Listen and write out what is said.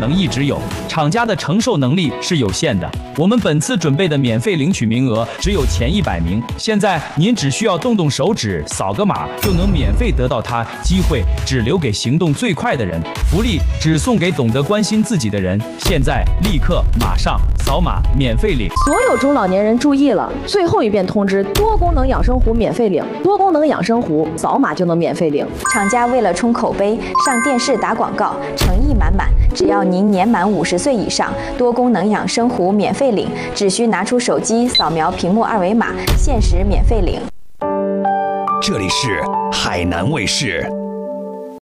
能一直有，厂家的承受能力是有限的。我们本次准备的免费领取名额只有前100名，现在您只需要动动手指，扫个码就能免费得到它，机会只留给行动最快的人，福利只送给懂得关心自己的人。现在立刻马上扫码免费领！ 所有中老年人注意了，最后一遍通知：多功能养生壶免费领，多功能养生壶扫码就能免费领。 厂家为了冲口碑，上电视打广告，诚意满满。只要您年满50岁以上，多功能养生壶免费领，只需拿出手机扫描屏幕2维码，限时免费领。 这里是海南卫视。